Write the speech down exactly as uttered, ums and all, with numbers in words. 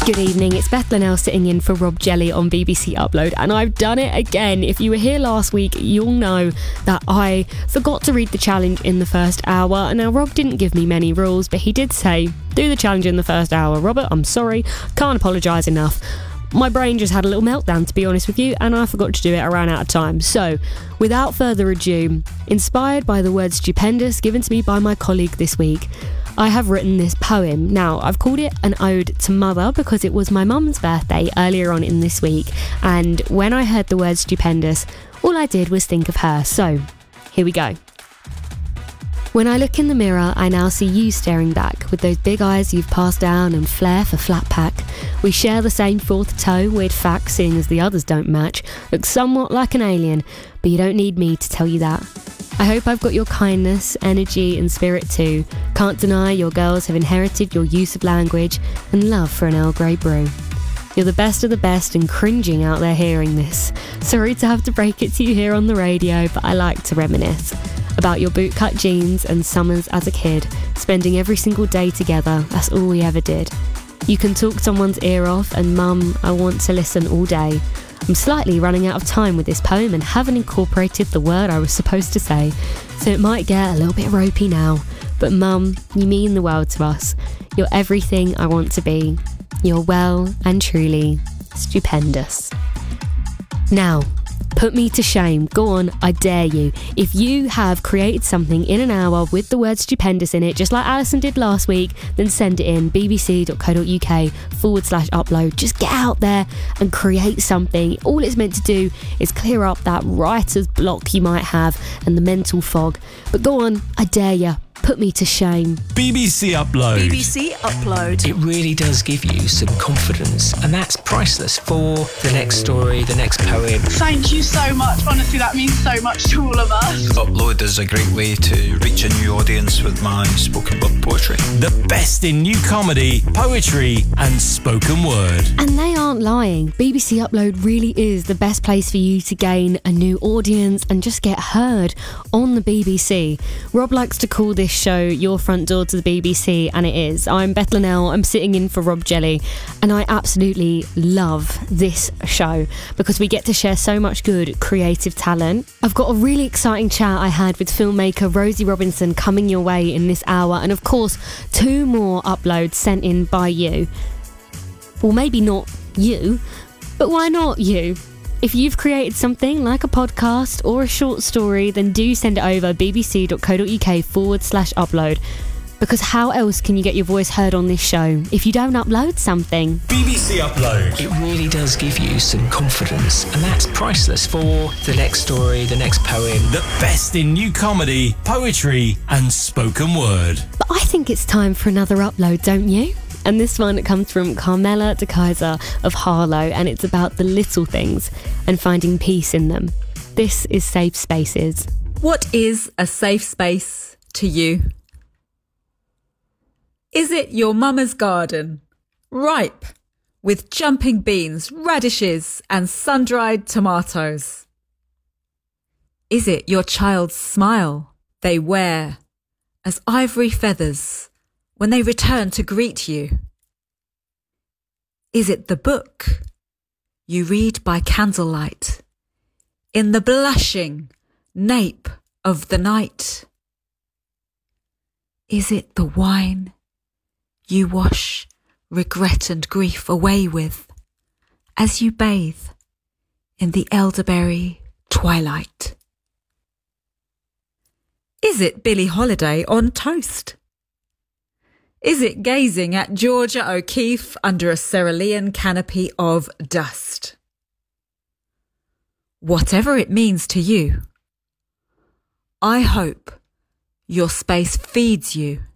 Good evening, it's Beth Linnell sitting in for Rob Jelly on B B C Upload, and I've done it again. If you were here last week, you'll know that I forgot to read the challenge in the first hour. Now, Rob didn't give me many rules, but he did say, do the challenge in the first hour. Robert, I'm sorry, can't apologise enough. My brain just had a little meltdown, to be honest with you, and I forgot to do it. I ran out of time. So, without further ado, inspired by the word stupendous given to me by my colleague this week, I have written this poem. Now, I've called it an ode to mother because it was my mum's birthday earlier on in this week, and when I heard the word stupendous, all I did was think of her. So, here we go. When I look in the mirror, I now see you staring back with those big eyes you've passed down and flair for flat pack. We share the same fourth toe, weird fact seeing as the others don't match. Look somewhat like an alien, but you don't need me to tell you that. I hope I've got your kindness, energy and spirit too. Can't deny your girls have inherited your use of language and love for an Earl Grey brew. You're the best of the best and cringing out there hearing this. Sorry to have to break it to you here on the radio, but I like to reminisce about your bootcut jeans and summers as a kid, spending every single day together. That's all we ever did. You can talk someone's ear off and mum, I want to listen all day. I'm slightly running out of time with this poem and haven't incorporated the word I was supposed to say, so it might get a little bit ropey now. But mum, you mean the world to us. You're everything I want to be. You're well and truly stupendous. Now, put me to shame. Go on, I dare you. If you have created something in an hour with the word stupendous in it, just like Alison did last week, then send it in bbc.co.uk forward slash upload. Just get out there and create something. All it's meant to do is clear up that writer's block you might have and the mental fog. But go on, I dare you. Put me to shame. B B C Upload. B B C Upload. It really does give you some confidence, and that's priceless for the next story, the next poem. Thank you so much. Honestly, that means so much to all of us. Upload is a great way to reach a new audience with my spoken word poetry. The best in new comedy, poetry and spoken word. And they aren't lying. B B C Upload really is the best place for you to gain a new audience and just get heard on the B B C. Rob likes to call this show your front door to the B B C, and it is. I'm Beth Linnell, I'm sitting in for Rob Jelly, and I absolutely love this show because we get to share so much good creative talent. I've got a really exciting chat I had with filmmaker Rosie Robinson coming your way in this hour, and of course two more uploads sent in by you. Well, maybe not you, but why not you? If you've created something like a podcast or a short story, then do send it over bbc.co.uk forward slash upload. Because how else can you get your voice heard on this show if you don't upload something? B B C Upload. It really does give you some confidence, and that's priceless for the next story, the next poem. The best in new comedy, poetry and spoken word. But I think it's time for another upload, don't you? And this one comes from Carmela de Kaiser of Harlow, and it's about the little things and finding peace in them. This is Safe Spaces. What is a safe space to you? Is it your mama's garden, ripe with jumping beans, radishes and sun-dried tomatoes? Is it your child's smile they wear as ivory feathers when they return to greet you? Is it the book you read by candlelight in the blushing nape of the night? Is it the wine you wash regret and grief away with as you bathe in the elderberry twilight? Is it Billie Holiday on toast? Is it gazing at Georgia O'Keeffe under a cerulean canopy of dust? Whatever it means to you, I hope your space feeds you